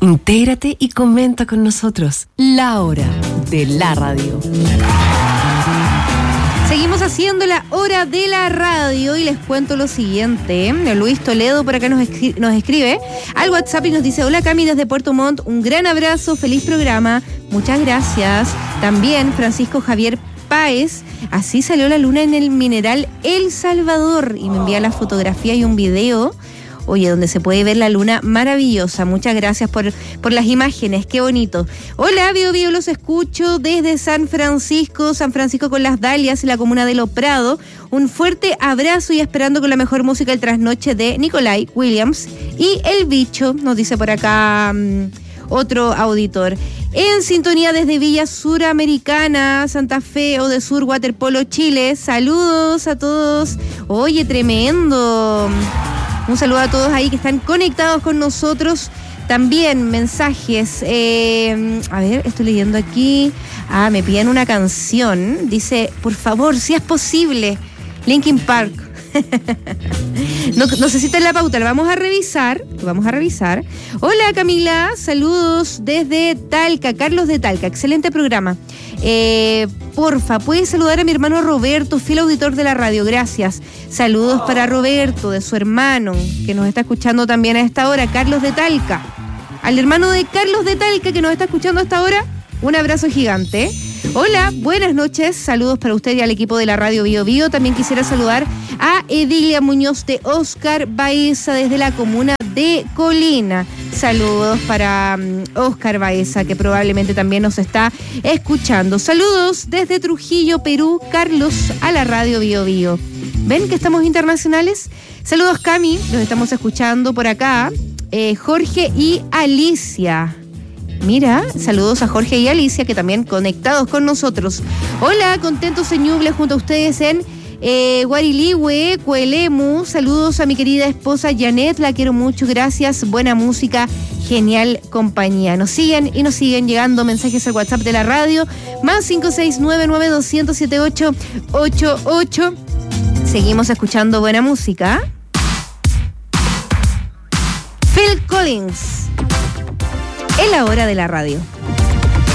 Intégrate y comenta con nosotros. La hora de la radio. Seguimos haciendo la hora de la radio y les cuento lo siguiente. Luis Toledo por acá nos escribe al WhatsApp y nos dice: hola Cami desde Puerto Montt, un gran abrazo, feliz programa, muchas gracias. También Francisco Javier Páez, así salió la luna en el mineral El Salvador, y me envía la fotografía y un video, oye, donde se puede ver la luna maravillosa. Muchas gracias por las imágenes, qué bonito. Hola, Bio, los escucho desde San Francisco con las Dalias, en la comuna de Lo Prado. Un fuerte abrazo y esperando con la mejor música el trasnoche de Nicolai Williams y El Bicho, nos dice por acá otro auditor. En sintonía desde Villa Suramericana, Santa Fe o de Sur, Waterpolo, Chile. Saludos a todos. Oye, tremendo. Un saludo a todos ahí que están conectados con nosotros. También mensajes. A ver, estoy leyendo aquí. Me piden una canción. Dice, por favor, si es posible, Linkin Park. No sé si está en la pauta, la vamos a revisar. Hola Camila, saludos desde Talca, Carlos de Talca, excelente programa. Porfa, ¿puedes saludar a mi hermano Roberto, fiel auditor de la radio? Gracias. Saludos para Roberto, de su hermano, que nos está escuchando también a esta hora, Carlos de Talca. Al hermano de Carlos de Talca, que nos está escuchando a esta hora, un abrazo gigante. Hola, buenas noches, saludos para usted y al equipo de la radio Bio. También quisiera saludar a Edilia Muñoz de Oscar Baeza desde la comuna de Colina. Saludos para Oscar Baeza, que probablemente también nos está escuchando. Saludos desde Trujillo, Perú, Carlos, a la radio Bio. ¿Ven que estamos internacionales? Saludos Cami, los estamos escuchando por acá. Jorge y Alicia. Mira, saludos a Jorge y Alicia, que también conectados con nosotros. Hola, contentos en Ñuble junto a ustedes en Guarilihue, Coelemu. Saludos a mi querida esposa Janet, la quiero mucho, gracias. Buena música, genial compañía. Nos siguen llegando mensajes al WhatsApp de la radio, más 569-900-7888. Seguimos escuchando buena música. Phil Collins, en la hora de la radio.